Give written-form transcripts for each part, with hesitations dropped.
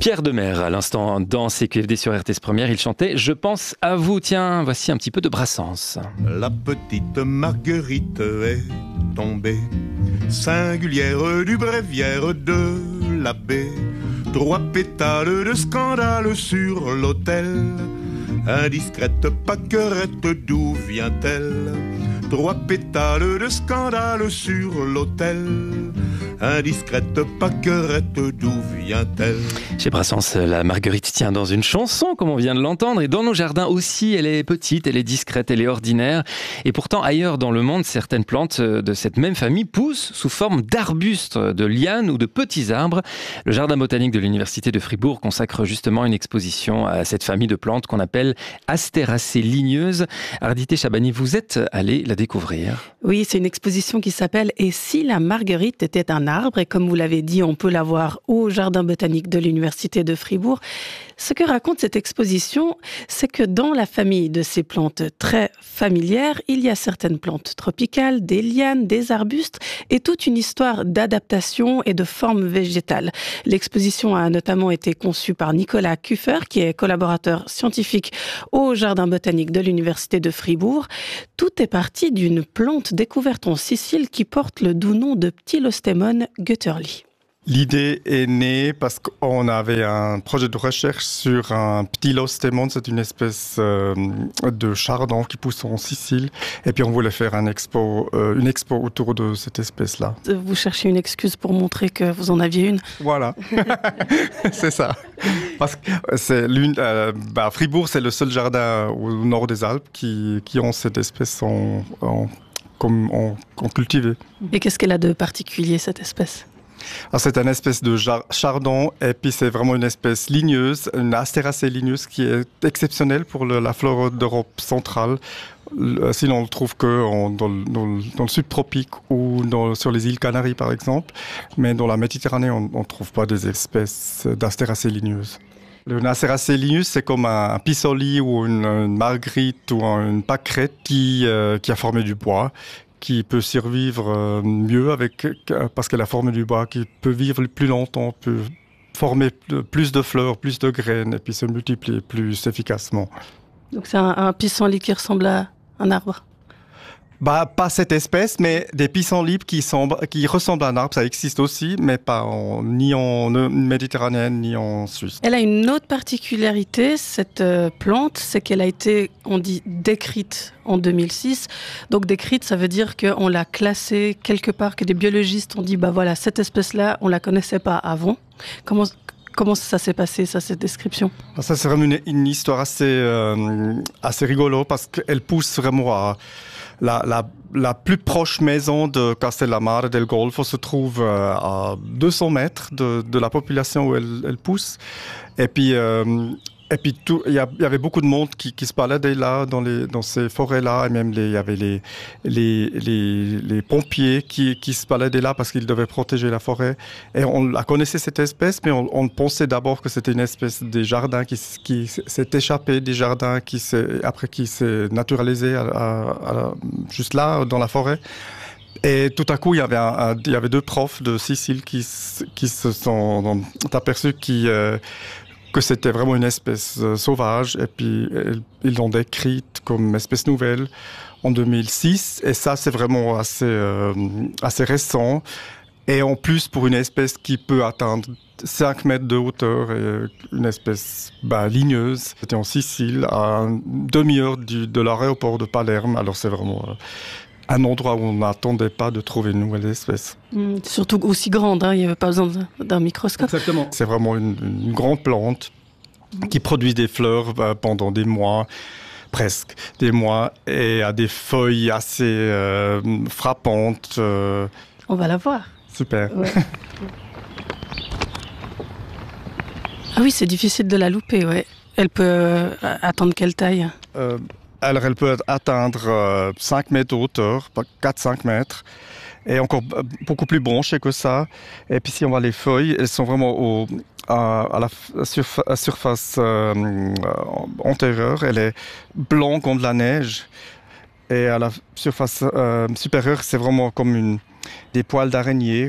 Pierre Demers, à l'instant dans CQFD sur RTS Première, il chantait « Je pense à vous ». Tiens, voici un petit peu de Brassens. La petite Marguerite est tombée, singulière du bréviaire de l'abbé. 3 pétales de scandale sur l'autel, indiscrète paquerette, d'où vient-elle? 3 pétales de scandale sur l'autel, indiscrète paquerette, d'où vient-elle? Chez Brassens, la Marguerite tient dans une chanson, comme on vient de l'entendre, et dans nos jardins aussi, elle est petite, elle est discrète, elle est ordinaire. Et pourtant, ailleurs dans le monde, certaines plantes de cette même famille poussent sous forme d'arbustes, de lianes ou de petits arbres. Le jardin botanique de l'Université de Fribourg consacre justement une exposition à cette famille de plantes qu'on appelle Astéracées ligneuses. Ardité Chabani, vous êtes allée la découvrir. Oui, c'est une exposition qui s'appelle « Et si la Marguerite était un arbre ?» Et comme vous l'avez dit, on peut la voir au jardin botanique de l'Université de Fribourg. Ce que raconte cette exposition, c'est que dans la famille de ces plantes très familières, il y a certaines plantes tropicales, des lianes, des arbustes et toute une histoire d'adaptation et de forme végétale. L'exposition a notamment été conçue par Nicolas Kuffer, qui est collaborateur scientifique au jardin botanique de l'Université de Fribourg. Tout est parti d'une plante découverte en Sicile qui porte le doux nom de Ptilostemon gutterli. L'idée est née parce qu'on avait un projet de recherche sur un Ptilostemon, c'est une espèce de chardon qui pousse en Sicile. Et puis on voulait faire une expo autour de cette espèce-là. Vous cherchez une excuse pour montrer que vous en aviez une? Voilà, c'est ça. Parce que c'est Fribourg, c'est le seul jardin au nord des Alpes qui ont cette espèce en cultivé. Et qu'est-ce qu'elle a de particulier, cette espèce? Alors c'est une espèce de chardon et puis c'est vraiment une espèce ligneuse, une astéracée ligneuse qui est exceptionnelle pour la flore d'Europe centrale. Sinon on le trouve que dans le subtropique ou sur les îles Canaries par exemple, mais dans la Méditerranée on ne trouve pas des espèces d'astéracées ligneuses. Une astéracée ligneuse, c'est comme un pissenlit ou une marguerite ou une pâquerette qui a formé du bois, qui peut survivre mieux parce qu'elle a formé du bois, qui peut vivre plus longtemps, peut former plus de fleurs, plus de graines et puis se multiplier plus efficacement. Donc c'est un pissenlit qui ressemble à un arbre? Pas cette espèce, mais des pissenlits qui ressemblent à un arbre, ça existe aussi, mais pas ni en Méditerranée ni en Suisse. Elle a une autre particularité, cette plante, c'est qu'elle a été, on dit, décrite en 2006. Donc décrite, ça veut dire qu'on l'a classée quelque part, que des biologistes ont dit, voilà, cette espèce-là, on la connaissait pas avant. Comment ça s'est passé, cette description? Ça, c'est vraiment une histoire assez rigolo parce qu'elle pousse vraiment à... La plus proche maison de Castellammare del Golfo se trouve à 200 mètres de la population où elle pousse. Et puis il y avait beaucoup de monde qui se baladait là dans ces forêts-là, et même il y avait les pompiers qui se baladaient là parce qu'ils devaient protéger la forêt. Et on la connaissait cette espèce, mais on pensait d'abord que c'était une espèce des jardins qui s'est échappée des jardins qui s'est naturalisé juste là dans la forêt. Et tout à coup, il y avait 2 profs de Sicile qui se sont aperçus que c'était vraiment une espèce sauvage, et puis ils l'ont décrite comme espèce nouvelle en 2006, et ça c'est vraiment assez récent, et en plus pour une espèce qui peut atteindre 5 mètres de hauteur, et une espèce ligneuse. C'était en Sicile, à une demi-heure de l'aéroport de Palerme, alors c'est vraiment... un endroit où on n'attendait pas de trouver une nouvelle espèce. Surtout aussi grande, il n'y avait pas besoin d'un microscope. Exactement. C'est vraiment une grande plante qui produit des fleurs pendant des mois, presque des mois, et a des feuilles assez frappantes. On va la voir. Super. Ouais. Ah oui, c'est difficile de la louper, ouais. Elle peut atteindre quelle taille? Alors, elle peut atteindre 5 mètres de hauteur, 4-5 mètres, et encore beaucoup plus branchée que ça. Et puis, si on voit les feuilles, elles sont vraiment à la surface antérieure. Elle est blanche comme de la neige. Et à la surface supérieure, c'est vraiment comme des poils d'araignée.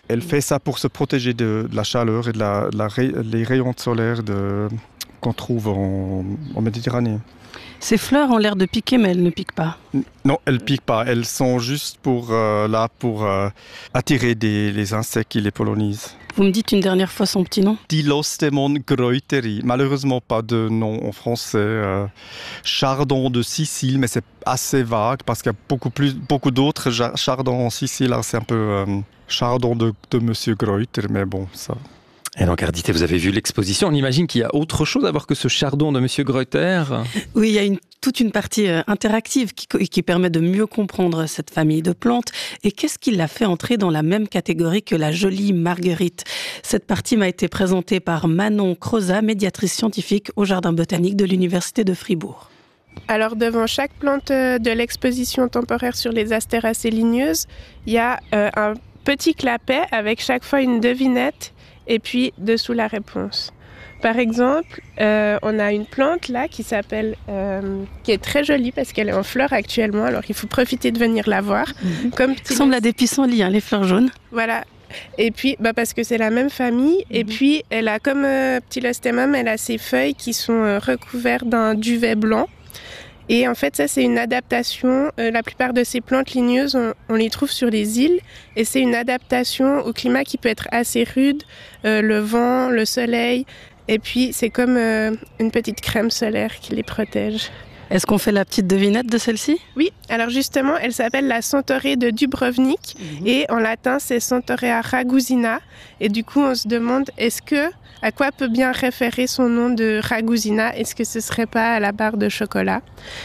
Elle fait ça pour se protéger de la chaleur et les rayons solaires qu'on trouve en Méditerranée. Ces fleurs ont l'air de piquer, mais elles ne piquent pas. Non, elles ne piquent pas. Elles sont juste là pour attirer les insectes qui les pollinisent. Vous me dites une dernière fois son petit nom ? Dilostemon greuteri. Malheureusement, pas de nom en français. Chardon de Sicile, mais c'est assez vague parce qu'il y a beaucoup d'autres chardons en Sicile. Alors c'est un peu chardon de Monsieur Greuter, mais bon, ça... Et donc, Ardité, vous avez vu l'exposition. On imagine qu'il y a autre chose à voir que ce chardon de Monsieur Greuter. Oui, il y a toute une partie interactive qui permet de mieux comprendre cette famille de plantes. Et qu'est-ce qui l'a fait entrer dans la même catégorie que la jolie marguerite ? Cette partie m'a été présentée par Manon Crozat, médiatrice scientifique au Jardin botanique de l'Université de Fribourg. Alors, devant chaque plante de l'exposition temporaire sur les astéracées ligneuses, il y a un petit clapet avec chaque fois une devinette et puis dessous la réponse. Par exemple, on a une plante là qui s'appelle, qui est très jolie parce qu'elle est en fleurs actuellement, alors il faut profiter de venir la voir. Ça ressemble à des pissenlits, les fleurs jaunes. Voilà. Et puis, parce que c'est la même famille, et puis elle a comme Ptilostemum, elle a ses feuilles qui sont recouvertes d'un duvet blanc. Et en fait, ça, c'est une adaptation. La plupart de ces plantes ligneuses, on les trouve sur les îles. Et c'est une adaptation au climat qui peut être assez rude. Le vent, le soleil. Et puis, c'est comme une petite crème solaire qui les protège. Est-ce qu'on fait la petite devinette de celle-ci ? Oui. Alors justement, elle s'appelle la Centaurée de Dubrovnik. Et en latin, c'est Centaurea ragusina. Et du coup, on se demande, à quoi peut bien référer son nom de Ragusina ? Est-ce que ce serait pas à la barre de chocolat ?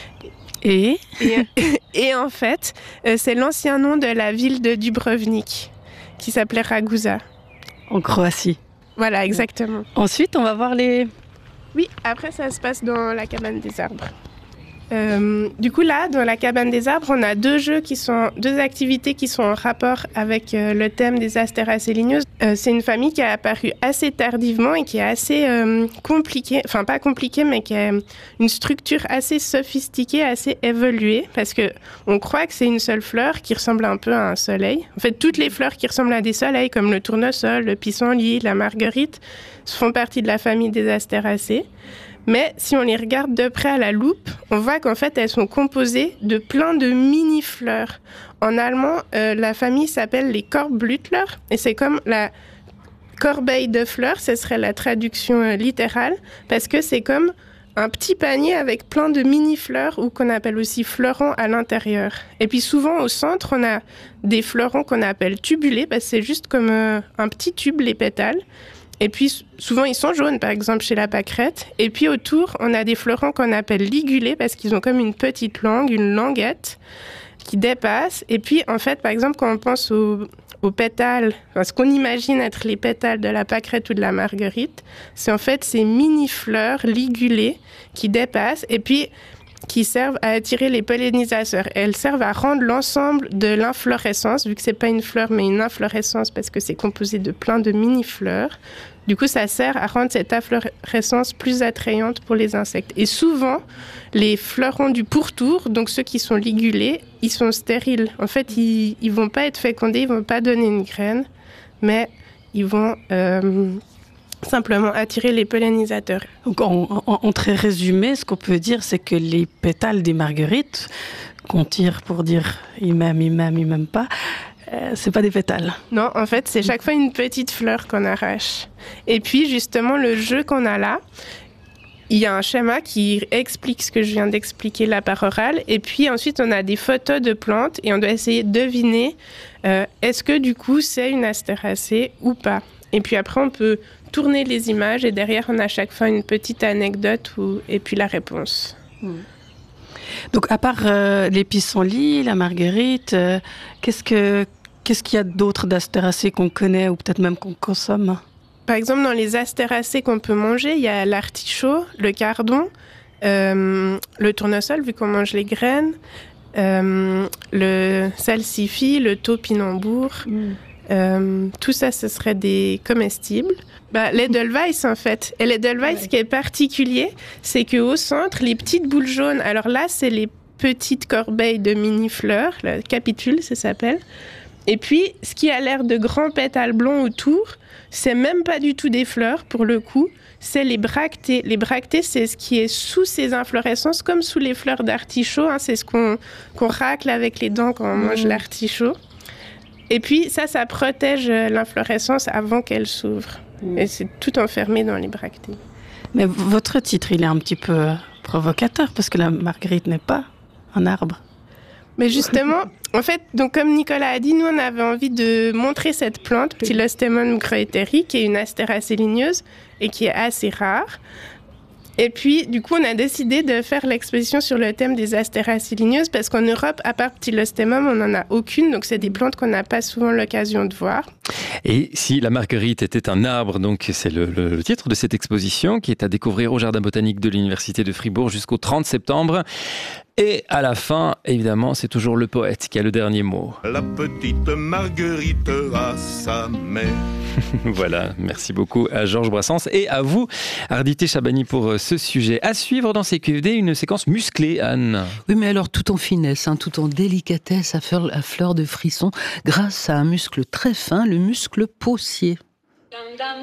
Et en fait, c'est l'ancien nom de la ville de Dubrovnik, qui s'appelait Ragusa. En Croatie. Voilà, exactement. Ensuite, on va voir les... Oui, après ça se passe dans la cabane des arbres. Du coup là, dans la cabane des arbres, on a deux activités qui sont en rapport avec le thème des astéracées ligneuses. C'est une famille qui a apparu assez tardivement et qui est assez compliquée, enfin pas compliquée, mais qui a une structure assez sophistiquée, assez évoluée, parce que on croit que c'est une seule fleur qui ressemble un peu à un soleil. En fait, toutes les fleurs qui ressemblent à des soleils, comme le tournesol, le pissenlit, la marguerite, font partie de la famille des astéracées. Mais si on les regarde de près à la loupe, on voit qu'en fait, elles sont composées de plein de mini-fleurs. En allemand, la famille s'appelle les Korbblütler, et c'est comme la corbeille de fleurs, ce serait la traduction littérale, parce que c'est comme un petit panier avec plein de mini-fleurs, ou qu'on appelle aussi fleurons à l'intérieur. Et puis souvent, au centre, on a des fleurons qu'on appelle tubulés, parce que c'est juste comme un petit tube, les pétales. Et puis, souvent, ils sont jaunes, par exemple, chez la pâquerette. Et puis, autour, on a des fleurons qu'on appelle ligulés parce qu'ils ont comme une petite langue, une languette qui dépasse. Et puis, en fait, par exemple, quand on pense aux pétales, enfin, ce qu'on imagine être les pétales de la pâquerette ou de la marguerite, c'est en fait ces mini-fleurs ligulées qui dépassent et puis qui servent à attirer les pollinisateurs. Elles servent à rendre l'ensemble de l'inflorescence, vu que c'est pas une fleur, mais une inflorescence parce que c'est composé de plein de mini-fleurs. Du coup, ça sert à rendre cette inflorescence plus attrayante pour les insectes. Et souvent, les fleurons du pourtour, donc ceux qui sont ligulés, ils sont stériles. En fait, ils vont pas être fécondés, ils vont pas donner une graine, mais ils vont simplement attirer les pollinisateurs. Donc, en très résumé, ce qu'on peut dire, c'est que les pétales des marguerites, qu'on tire pour dire il m'aime pas, c'est pas des pétales. Non, en fait, c'est chaque fois une petite fleur qu'on arrache. Et puis, justement, le jeu qu'on a là, il y a un schéma qui explique ce que je viens d'expliquer là par oral. Et puis, ensuite, on a des photos de plantes et on doit essayer de deviner est-ce que, du coup, c'est une astéracée ou pas. Et puis après, on peut tourner les images et derrière, on a à chaque fois une petite anecdote et puis la réponse. Donc, à part les pissenlits, la marguerite, qu'est-ce qu'il y a d'autre d'astéracées qu'on connaît ou peut-être même qu'on consomme ? Par exemple, dans les astéracées qu'on peut manger, il y a l'artichaut, le cardon, le tournesol, vu qu'on mange les graines, le salsifis, le topinambour. Tout ça, ce serait des comestibles. L'Edelweiss, en fait. Et l'Edelweiss, ce qui est particulier, c'est qu'au centre, les petites boules jaunes, alors là, c'est les petites corbeilles de mini-fleurs, le capitule, ça s'appelle. Et puis, ce qui a l'air de grands pétales blonds autour, c'est même pas du tout des fleurs, pour le coup, c'est les bractées. Les bractées, c'est ce qui est sous ces inflorescences, comme sous les fleurs d'artichaut. C'est ce qu'on racle avec les dents quand on mange l'artichaut. Et puis, ça protège l'inflorescence avant qu'elle s'ouvre. Et c'est tout enfermé dans les bractées. Mais votre titre, il est un petit peu provocateur, parce que la marguerite n'est pas un arbre. Mais justement, en fait, donc comme Nicolas a dit, nous, on avait envie de montrer cette plante, Ptilostemon greutheri, qui est une astéracée ligneuse et qui est assez rare. Et puis, du coup, on a décidé de faire l'exposition sur le thème des astéracées ligneuses parce qu'en Europe, à part Ptilostemum, on n'en a aucune. Donc, c'est des plantes qu'on n'a pas souvent l'occasion de voir. Et si la marguerite était un arbre, donc c'est le titre de cette exposition qui est à découvrir au Jardin botanique de l'Université de Fribourg jusqu'au 30 septembre. Et à la fin, évidemment, c'est toujours le poète qui a le dernier mot. La petite Marguerite a sa mère. Voilà, merci beaucoup à Georges Brassens et à vous, Ardité Chabani, pour ce sujet. À suivre dans CQFD, une séquence musclée, Anne. Oui, mais alors tout en finesse, tout en délicatesse, à fleur de frisson, grâce à un muscle très fin, le muscle paucier.